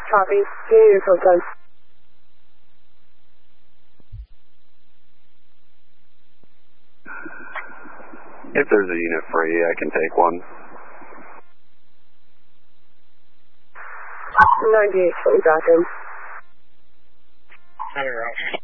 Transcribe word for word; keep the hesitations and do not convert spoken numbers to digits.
Copy. Getting your full time. If there's a unit free, I can take one. ninety-eight, what we got him. Fire out.